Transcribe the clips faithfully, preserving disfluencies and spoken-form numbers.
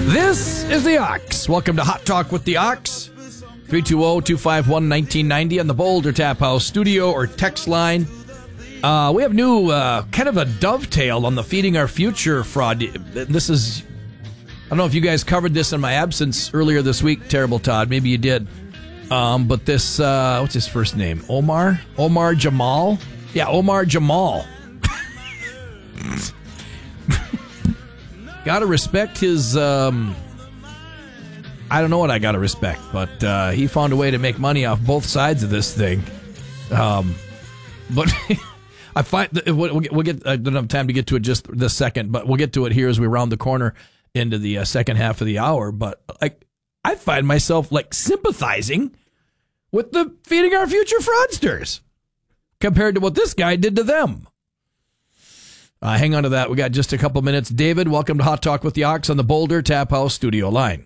This is the Ox. Welcome to Hot Talk with the Ox. three two zero, two five one, one nine nine zero on the Boulder Tap House studio or text line. Uh, we have new, uh, kind of a dovetail on the Feeding Our Future fraud. This is, I don't know if you guys covered this in my absence earlier this week, Terrible Todd. Maybe you did. Um, but this, uh, what's his first name? Omar? Omar Jamal? Yeah, Omar Jamal. Gotta respect his, um, I don't know what I gotta respect, but uh, he found a way to make money off both sides of this thing. Um, but I find, that we'll get, we'll get, I don't have time to get to it just this second, but we'll get to it here as we round the corner into the uh, second half of the hour. But like, I find myself like sympathizing with the Feeding Our Future fraudsters compared to what this guy did to them. Uh, hang on to that. We got just a couple minutes. David, welcome to Hot Talk with the Ox on the Boulder Tap House studio line.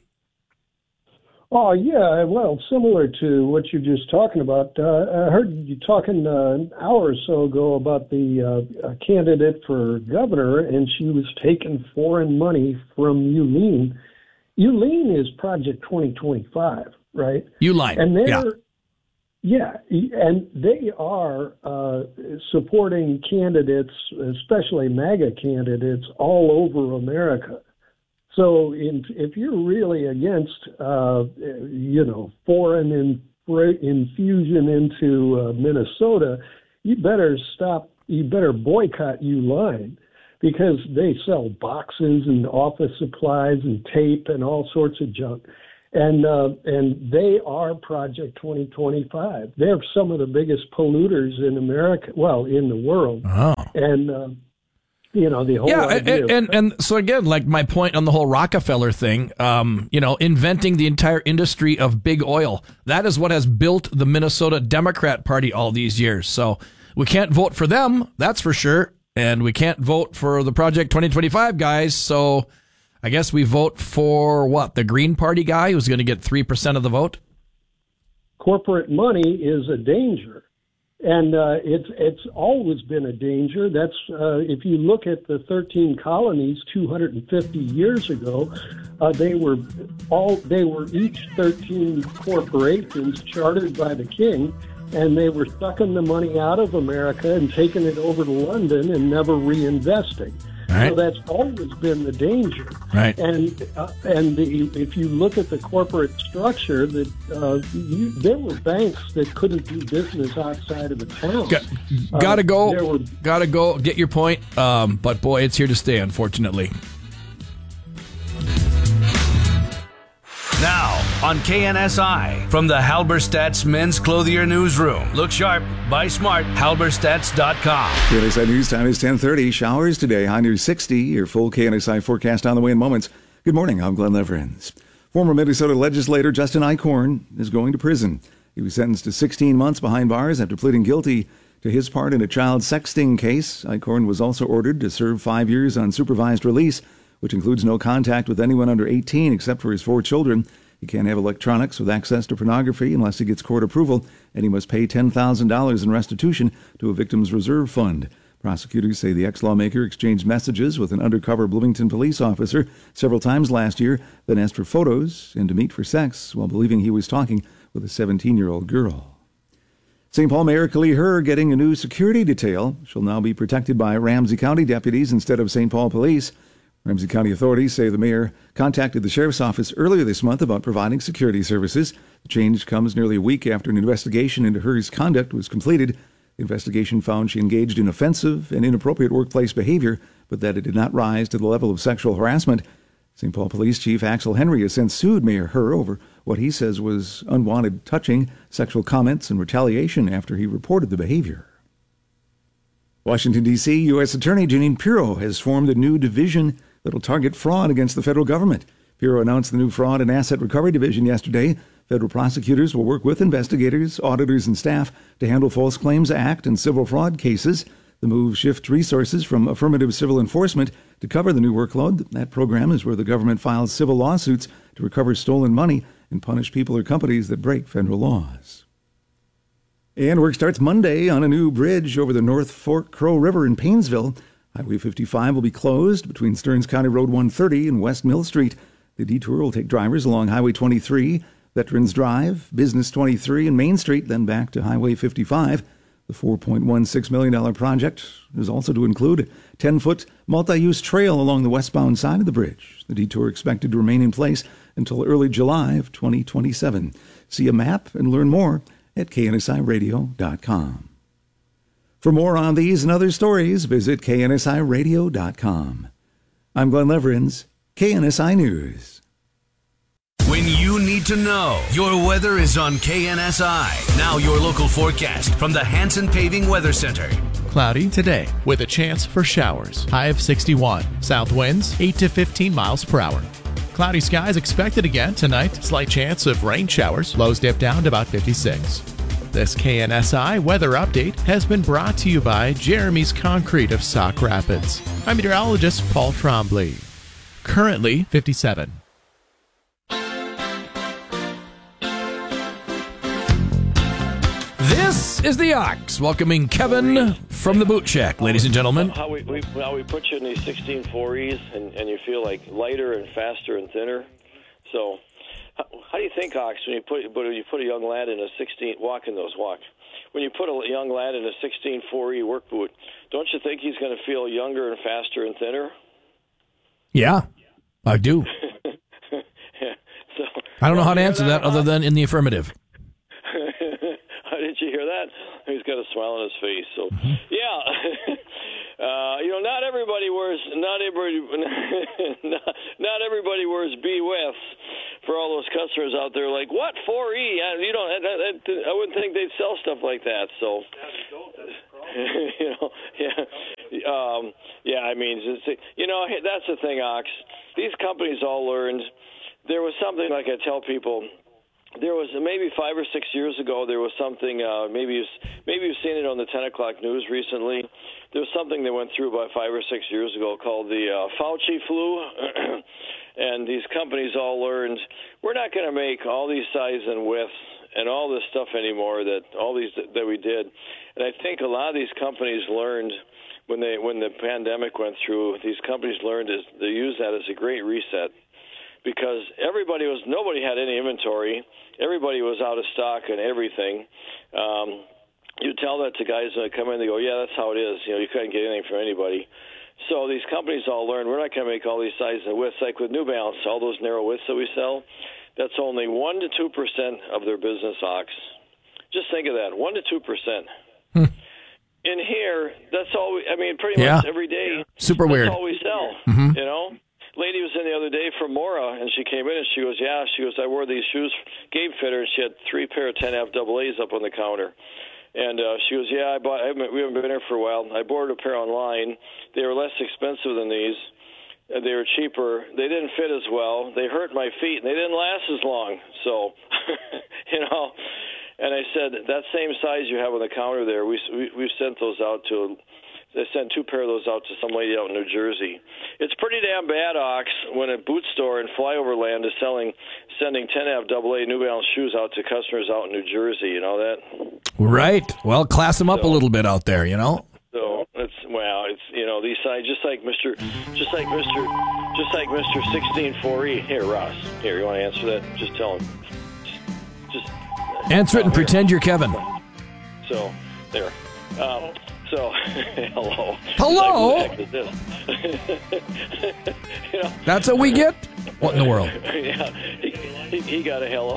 Oh, yeah. Well, similar to what you're just talking about. Uh, I heard you talking uh, an hour or so ago about the uh, candidate for governor, and she was taking foreign money from Uline. Uline is Project twenty twenty-five, right? Uline, and they're, yeah. Yeah, and they are uh, supporting candidates, especially MAGA candidates, all over America. So in, if you're really against, uh, you know, foreign in, infusion into uh, Minnesota, you better stop, you better boycott Uline, because they sell boxes and office supplies and tape and all sorts of junk. And uh, and they are Project twenty twenty-five. They're some of the biggest polluters in America, well, in the world. Oh. And, uh, you know, the whole yeah, idea. And, and, and so, again, like my point on the whole Rockefeller thing, um, you know, inventing the entire industry of big oil. That is what has built the Minnesota Democrat Party all these years. So we can't vote for them, that's for sure. And we can't vote for the Project twenty twenty-five guys, so I guess we vote for, what, the Green Party guy who's going to get three percent of the vote? Corporate money is a danger, and uh, it's it's always been a danger. That's uh, if you look at the thirteen colonies two hundred fifty years ago, uh, they were all they were each thirteen corporations chartered by the king, and they were sucking the money out of America and taking it over to London and never reinvesting. Right. So that's always been the danger. Right. And uh, and the, if you look at the corporate structure, that uh, you, there were banks that couldn't do business outside of the town. Got, gotta uh, go. Were, gotta go. Get your point. Um, but boy, it's here to stay, unfortunately. Now on K N S I, from the Halberstadt's Men's Clothier Newsroom. Look sharp, buy smart, halberstadts dot com. K N S I News time is ten thirty. Showers today, high near sixty. Your full K N S I forecast on the way in moments. Good morning, I'm Glenn Leverins. Former Minnesota legislator Justin Eichhorn is going to prison. He was sentenced to sixteen months behind bars after pleading guilty to his part in a child sexting case. Eichhorn was also ordered to serve five years on supervised release, which includes no contact with anyone under eighteen except for his four children. He can't have electronics with access to pornography unless he gets court approval, and he must pay ten thousand dollars in restitution to a victim's reserve fund. Prosecutors say the ex-lawmaker exchanged messages with an undercover Bloomington police officer several times last year, then asked for photos and to meet for sex while believing he was talking with a seventeen-year-old girl. Saint Paul Mayor Kali Herr getting a new security detail. She'll now be protected by Ramsey County deputies instead of Saint Paul police. Ramsey County authorities say the mayor contacted the sheriff's office earlier this month about providing security services. The change comes nearly a week after an investigation into Herr's conduct was completed. The investigation found she engaged in offensive and inappropriate workplace behavior, but that it did not rise to the level of sexual harassment. Saint Paul Police Chief Axel Henry has since sued Mayor Herr over what he says was unwanted touching, sexual comments, and retaliation after he reported the behavior. Washington, D C U S Attorney Jeanine Pirro has formed a new division that'll target fraud against the federal government. Pirro announced the new Fraud and Asset Recovery Division yesterday. Federal prosecutors will work with investigators, auditors, and staff to handle False Claims Act and civil fraud cases. The move shifts resources from affirmative civil enforcement to cover the new workload. That program is where the government files civil lawsuits to recover stolen money and punish people or companies that break federal laws. And work starts Monday on a new bridge over the North Fork Crow River in Paynesville. Highway fifty-five will be closed between Stearns County Road one thirty and West Mill Street. The detour will take drivers along Highway twenty-three, Veterans Drive, Business twenty-three, and Main Street, then back to Highway fifty-five. The four point one six million dollars project is also to include a ten-foot multi-use trail along the westbound side of the bridge. The detour expected to remain in place until early July of twenty twenty-seven. See a map and learn more at K N S I radio dot com. For more on these and other stories, visit K N S I radio dot com. I'm Glenn Leverins, K N S I News. When you need to know, your weather is on K N S I. Now your local forecast from the Hanson Paving Weather Center. Cloudy today with a chance for showers. High of sixty-one. South winds eight to fifteen miles per hour. Cloudy skies expected again tonight. Slight chance of rain showers. Lows dip down to about fifty-six. This K N S I weather update has been brought to you by Jeremy's Concrete of Sauk Rapids. I'm meteorologist Paul Trombley. Currently fifty-seven. This is the Ox, welcoming Kevin from the Boot Shack, ladies and gentlemen. How we, we how we put you in these sixteen four E's, and, and you feel like lighter and faster and thinner. So, how, how do you think, Ox, when you put when you put a young lad in a sixteen walk in those walk? When you put a young lad in a sixteen four E work boot, don't you think he's going to feel younger and faster and thinner? Yeah, I do. yeah. So I don't know well, how to answer that, that other than in the affirmative. Did you hear that? He's got a smile on his face. So, yeah, uh, you know, not everybody wears not everybody not, not everybody wears B W I Fs. For all those customers out there, like what four E? I, you don't. I, I, I wouldn't think they'd sell stuff like that. So, you know, yeah, um, yeah. I mean, it's, you know, that's the thing, Ox. These companies all learned. There was something like I tell people. There was maybe five or six years ago. There was something. Uh, maybe you've, maybe you've seen it on the ten o'clock news recently. There was something that went through about five or six years ago called the uh, Fauci flu, and these companies all learned we're not going to make all these size and widths and all this stuff anymore. That all these that we did, and I think a lot of these companies learned when they when the pandemic went through. These companies learned is they use that as a great reset. Because everybody was, nobody had any inventory. Everybody was out of stock and everything. Um, you tell that to guys when they come in, they go, yeah, that's how it is. You know, you couldn't get anything from anybody. So these companies all learned, we're not going to make all these sizes and widths. Like with New Balance, all those narrow widths that we sell, that's only one to two percent of their business, Ox. Just think of that, one to two percent. Hmm. In here, that's all we, I mean, pretty yeah. much every day. Super that's weird. all we sell, mm-hmm. you know? Lady was in the other day from Mora, and she came in, and she goes, yeah, she goes, I wore these shoes, Game Fitter, and she had three pair of ten F double A's up on the counter. And uh, she goes, yeah, I bought. I haven't, we haven't been here for a while. I bought a pair online. They were less expensive than these. They were cheaper. They didn't fit as well. They hurt my feet, and they didn't last as long. So, you know, and I said, that same size you have on the counter there, we, we, we've sent those out to They sent two pair of those out to some lady out in New Jersey. It's pretty damn bad, Ox, when a boot store in Flyover Land is selling, sending ten F double A New Balance shoes out to customers out in New Jersey. You know that? Right. Well, class them up so, a little bit out there. You know. So it's well, it's you know these sides just like Mister, just like Mister, just like Mister sixteen four E. Here, Ross. Here, you want to answer that? Just tell him. Just, just answer it and here. Pretend you're Kevin. So there. Um, So, hello. Hello? Like, who the heck is this? you know, that's what we get? What in the world? Yeah, he, he, he got a hello.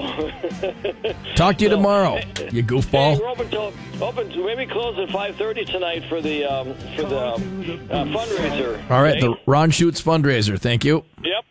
Talk to you so, tomorrow, you goofball. Hey, we're open till, open to maybe close at five thirty tonight for the um, for the uh, fundraiser. All right, okay? the Ron Schutz fundraiser. Thank you. Yep.